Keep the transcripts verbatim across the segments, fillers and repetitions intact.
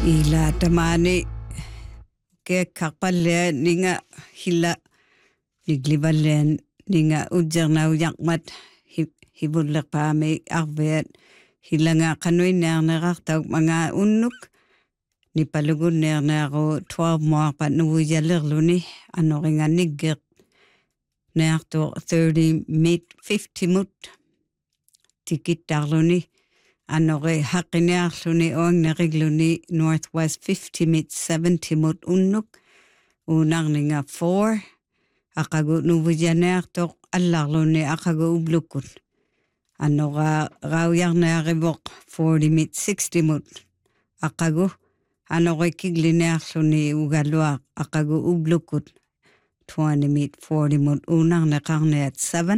ila tamani ke kakpalle ninga hila liglivallen ninga ujerna uyakmat hibulek pami arvet hilanga kanuinernerartauk mga unnuk nipalugunnerneru twelve moarpat nuujallerluni anoringa nigger nerto thirty mid fifty mut tikittarluni anore haqinearluni oangneриgluni northwest fifty mid seventy mut unnuk unarninga four aqagu nuujanerto allarluni aqagu ublukut anora raujarnearivoq forty mid sixty mut aqagu anore kiglinearluni ugaluaq aqagu ublukut twenty mid forty mut unarneqarneat seven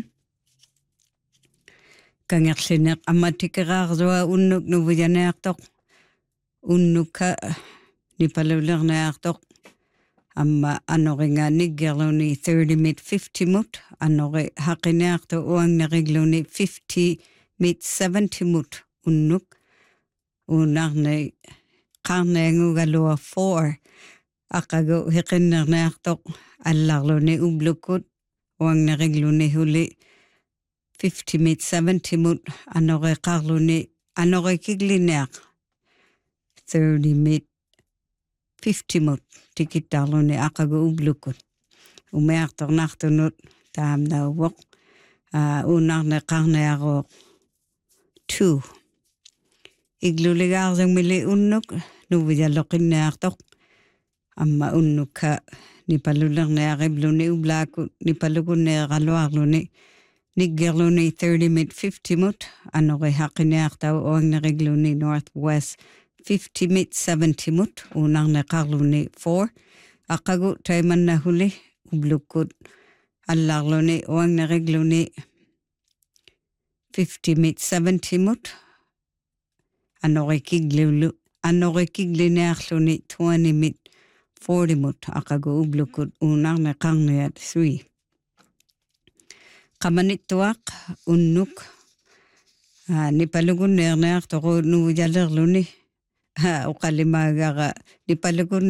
kangerlineq ammatikeraarlua unnuk nuujaneartoq unnuka nipalulerneartoq amma anoringa niggerluni thirty mid fifty mut anore haqinearto uangneриgluni fifty mid seventy mut unnuk unarne qarneengugalua four aqagu hiqinnerneartoq allarluni ublukut uangneриgluni huli fifty mid seventy mut anore qarluni anore kiglineaq thirty mid fifty mut tikittarluni aqagu ublukut umeartornartunut taamnauvoq unarne qarnearuoq two igluligaarlungmili unnuk nuujalloqinneartoq amma unnukka nipalulernearibluni ublaakut nipalugunneeraluarluni niggerluni thirty mid fifty mut anore haqineartau oangneриgluni northwest fifty mid seventy mut unarne qarluni four aqagu taimannahuli ublukut allarluni oangneриgluni fifty mid seventy mut anore kiglulu anore kiglinearluni twenty mid forty mut aqagu ublukut unarne qarneat three qamanittuaq unnuk nipalugunneerneartoqu nuujallerluni uqallimaagara nipalugun